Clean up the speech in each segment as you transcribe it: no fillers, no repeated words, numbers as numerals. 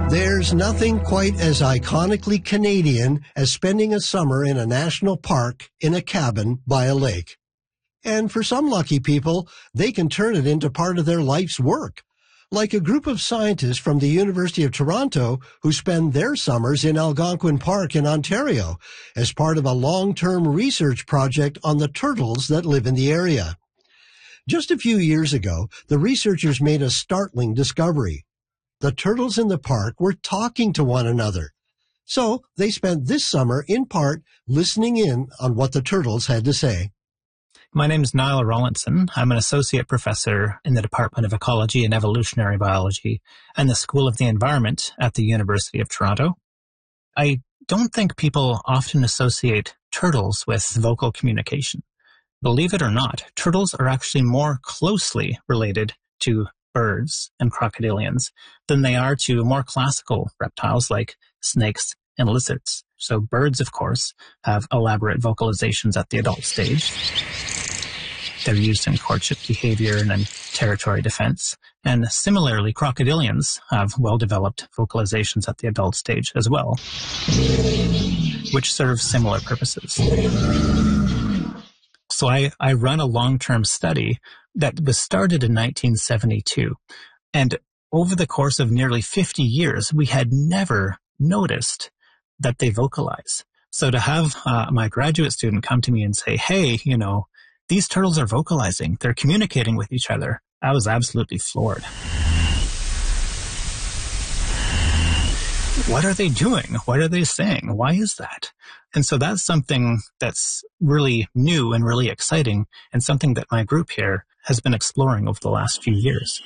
There's nothing quite as iconically Canadian as spending a summer in a national park in a cabin by a lake. And for some lucky people, they can turn it into part of their life's work. Like a group of scientists from the University of Toronto who spend their summers in Algonquin Park in Ontario as part of a long-term research project on the turtles that live in the area. Just a few years ago, the researchers made a startling discovery. The turtles in the park were talking to one another. So they spent this summer in part listening in on what the turtles had to say. My name is Niall Rawlinson. I'm an associate professor in the Department of Ecology and Evolutionary Biology and the School of the Environment at the University of Toronto. I don't think people often associate turtles with vocal communication. Believe it or not, turtles are actually more closely related to birds and crocodilians than they are to more classical reptiles like snakes and lizards. So birds, of course, have elaborate vocalizations at the adult stage. They're used in courtship behavior and in territory defense. And similarly, crocodilians have well-developed vocalizations at the adult stage as well, which serve similar purposes. So I run a long-term study that was started in 1972. And over the course of nearly 50 years, we had never noticed that they vocalize. So to have my graduate student come to me and say, hey, these turtles are vocalizing, they're communicating with each other, I was absolutely floored. What are they doing? What are they saying? Why is that? And so that's something that's really new and really exciting, and something that my group here has been exploring over the last few years.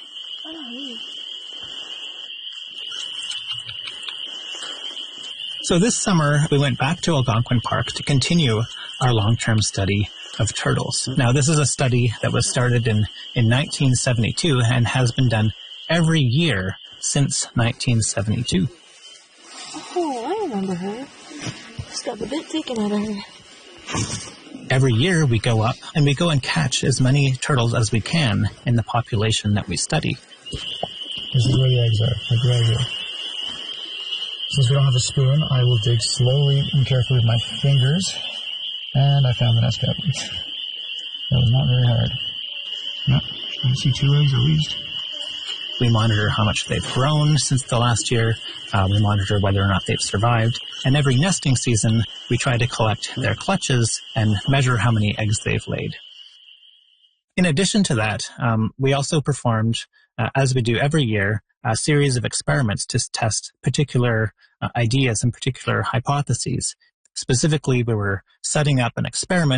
So this summer, we went back to Algonquin Park to continue our long-term study of turtles. Now, this is a study that was started in 1972 and has been done every year since 1972. Oh, I remember her. Just got the bit taken out of her. Every year we go up and we go and catch as many turtles as we can in the population that we study. This is where the eggs are, like right here. Since we don't have a spoon, I will dig slowly and carefully with my fingers. And I found the nest cavity. That was not very hard. No, I see 2 eggs at least. We monitor how much they've grown since the last year. We monitor whether or not they've survived. And every nesting season, we try to collect their clutches and measure how many eggs they've laid. In addition to that, we also performed, as we do every year, a series of experiments to test particular ideas and particular hypotheses. Specifically, we were setting up an experiment